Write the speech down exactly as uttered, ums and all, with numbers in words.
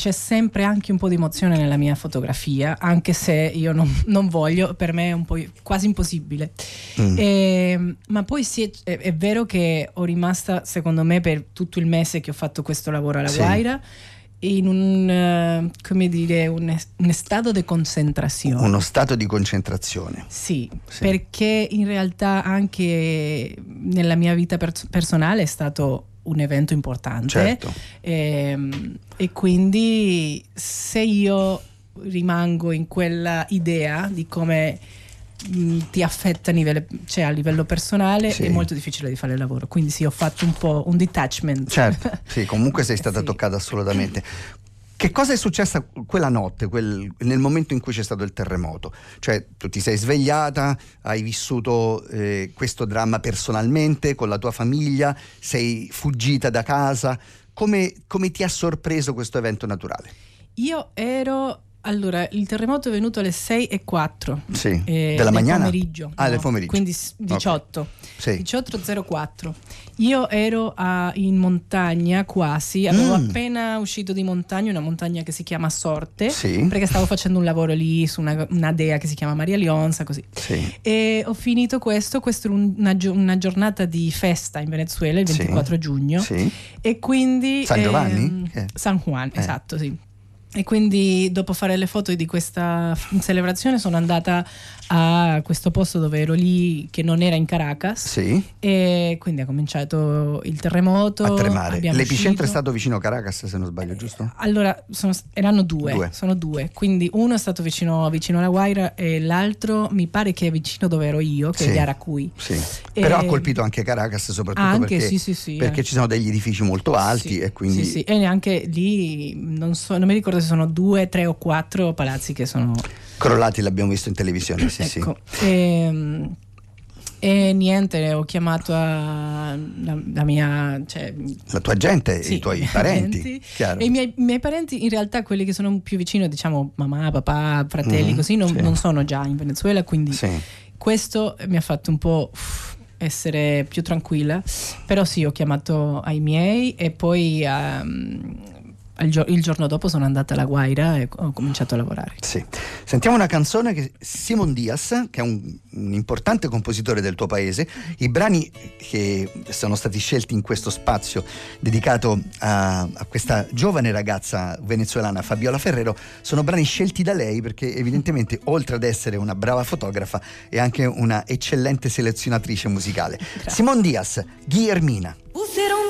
c'è sempre anche un po' di emozione nella mia fotografia, anche se io non, non voglio, per me è un po' quasi impossibile. Mm. E, ma poi sì, è, è vero che ho rimasta, secondo me, per tutto il mese che ho fatto questo lavoro alla sì. Guaira, in un, uh, come dire, un, un stato di concentrazione. Uno stato di concentrazione. Sì, sì, perché in realtà anche nella mia vita pers- personale è stato un evento importante. Certo. e, e quindi se io rimango in quella idea di come mh, ti affetta a livello, cioè a livello personale, sì. È molto difficile di fare il lavoro, quindi sì, ho fatto un po' un detachment. Certo, sì, comunque sei stata sì. toccata assolutamente. Che cosa è successa quella notte, quel, nel momento in cui c'è stato il terremoto? Cioè, tu ti sei svegliata, hai vissuto eh, questo dramma personalmente, con la tua famiglia, sei fuggita da casa. Come, come ti ha sorpreso questo evento naturale? Io ero... Allora, il terremoto è venuto alle sei e quattro sì. eh, della del mañana? pomeriggio. Ah, no, del pomeriggio. Quindi diciotto. Okay. Sì. diciotto e zero quattro. Io ero a, in montagna quasi, avevo mm. appena uscito di montagna, una montagna che si chiama Sorte, sì. perché stavo facendo un lavoro lì su una, una dea che si chiama Maria Leonza, così. Sì. E ho finito questo, questa è una, una giornata di festa in Venezuela, il ventiquattro sì. giugno. Sì. E quindi... San Giovanni? Ehm, San Juan, eh. esatto, sì. E quindi dopo fare le foto di questa celebrazione sono andata a questo posto dove ero lì, che non era in Caracas, sì. E quindi ha cominciato il terremoto a tremare. L'epicentro uscito. È stato vicino a Caracas, se non sbaglio, giusto? Allora sono, erano due, due sono due, quindi uno è stato vicino, vicino alla Guaira e l'altro mi pare che è vicino dove ero io, che sì. è Yaracuy. Sì. E... però ha colpito anche Caracas, soprattutto anche, perché, sì, sì, sì, perché eh. ci sono degli edifici molto alti, sì, e quindi sì, sì. E neanche lì non, so, non mi ricordo se sono due, tre o quattro palazzi che sono crollati, l'abbiamo visto in televisione. Sì, ecco. sì. E, e niente, ho chiamato a, la, la mia, cioè, la tua gente, sì, i tuoi parenti, chiaro. E i miei, i miei parenti, in realtà quelli che sono più vicino, diciamo mamma, papà, fratelli, mm-hmm, così non, sì. non sono già in Venezuela, quindi sì. questo mi ha fatto un po' uff, essere più tranquilla. Però sì, ho chiamato ai miei e poi um, il giorno dopo sono andata alla Guaira e ho cominciato a lavorare. Sì. Sentiamo una canzone che Simón Díaz, che è un, un importante compositore del tuo paese. I brani che sono stati scelti in questo spazio dedicato a, a questa giovane ragazza venezuelana, Fabiola Ferrero, sono brani scelti da lei perché evidentemente oltre ad essere una brava fotografa è anche una eccellente selezionatrice musicale. Grazie. Simón Díaz, Guillermina. Pusieron